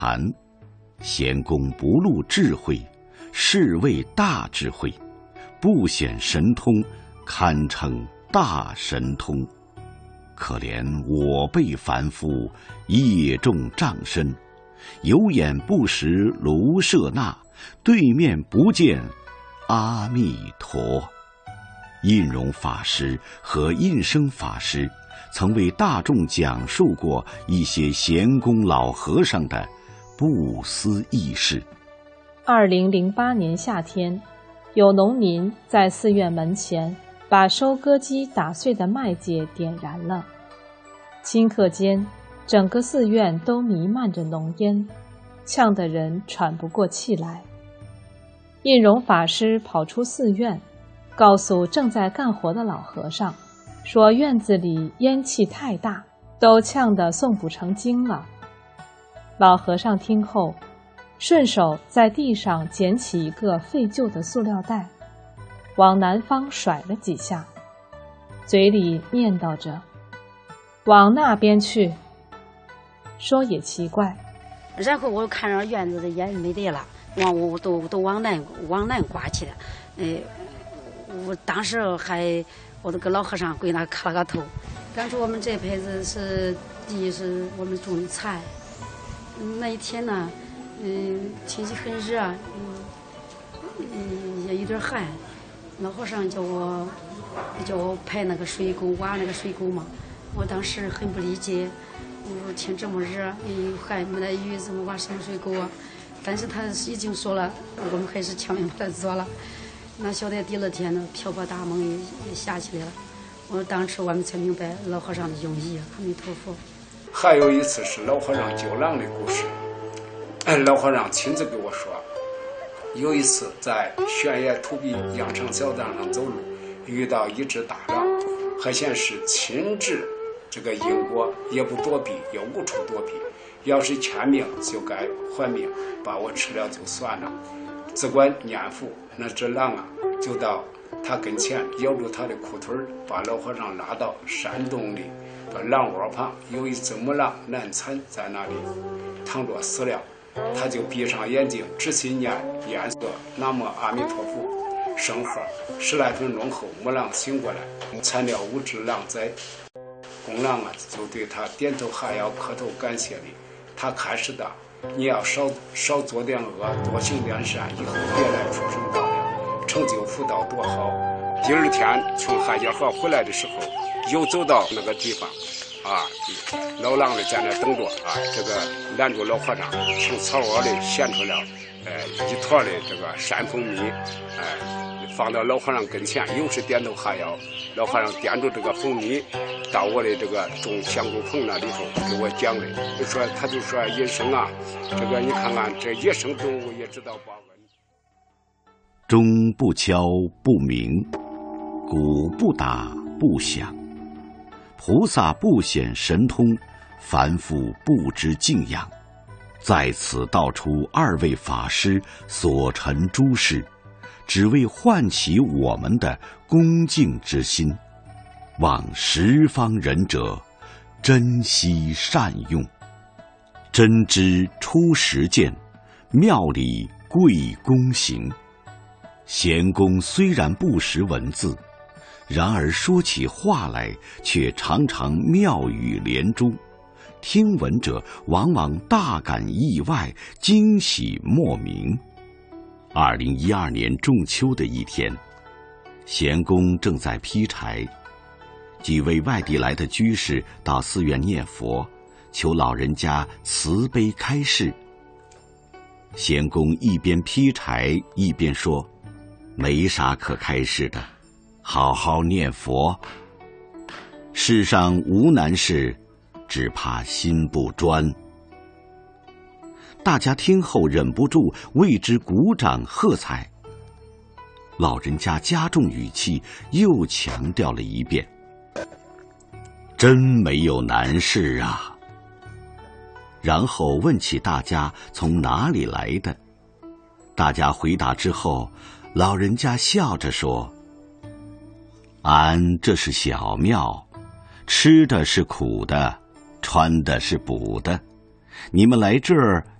谈贤公不露智慧，是谓大智慧，不显神通，堪称大神通。可怜我辈凡夫，业重障身，有眼不识卢舍那，对面不见阿弥陀。印容法师和印生法师曾为大众讲述过一些贤公老和尚的不思议事。 2008年夏天，有农民在寺院门前把收割机打碎的麦秸点燃了，顷刻间整个寺院都弥漫着浓烟，呛得人喘不过气来。印容法师跑出寺院，告诉正在干活的老和尚，说院子里烟气太大，都呛得诵不成经了。老和尚听后，顺手在地上捡起一个废旧的塑料袋，往南方甩了几下，嘴里念叨着：“往那边去。”说也奇怪， 然后我看着院子的烟没得了，我都往南刮去了。我当时我这个老和尚跪那磕了个头。当初我们这辈子是第一是我们种的菜，那一天呢，天气很热，也有点寒。老和尚叫我排那个水沟，挖那个水沟嘛。我当时很不理解，我说天这么热，还没得雨，怎么挖什么水沟啊？但是他已经说了，我们还是强行把它做了。那晓得第二天呢，瓢泼大梦也下起来了。当时我们才明白老和尚的用意，阿弥陀佛。 还有一次是老和尚救狼的故事，老和尚亲自给我说，有一次在悬崖土壁羊肠小道上走路，遇到一只大狼，还显是亲治这个因果，也不躲避，也无处躲避，要是欠命就该还命，把我吃了就算了。只管念佛，那只狼啊就到他跟前，咬住他的裤腿，把老和尚拉到山洞里，把狼窝旁有一只母狼难产，在那里躺着死了。他就闭上眼睛，仔细念颜色南无阿弥陀佛圣号。10来分钟后，母狼醒过来，产了5只狼崽。公狼啊就对他点头哈腰，磕头感谢礼。他开始的，你要少做点恶，多行点善，以后别来畜生道了，成就福道多好。第二天从汉家河回来的时候，又走到那个地方老狼的在那等着这个拦住老和尚，从草窝里衔出了一坨的这个山蜂蜜，放到老和尚跟前，又是点头哈腰。老和尚掂住这个蜂蜜，到我的这个种香菇棚那里头给我讲的，他就说医生啊，这个你看看这野生动物也知道报恩。 钟不敲不鸣，鼓不打不响，菩萨不显神通，凡夫不知敬仰。在此道出2位法师所陈诸事，只为唤起我们的恭敬之心，望十方仁者珍惜善用。真知出实践，妙理贵公行。贤公虽然不识文字，然而说起话来却常常妙语连珠，听闻者往往大感意外，惊喜莫名。2012年仲秋的一天，贤公正在劈柴，几位外地来的居士到寺院念佛，求老人家慈悲开示。贤公一边劈柴一边说，没啥可开示的，好好念佛。世上无难事，只怕心不专。大家听后忍不住为之鼓掌喝彩。老人家加重语气，又强调了一遍，真没有难事啊。然后问起大家从哪里来的，大家回答之后，老人家笑着说，俺这是小庙，吃的是苦的，穿的是补的，你们来这儿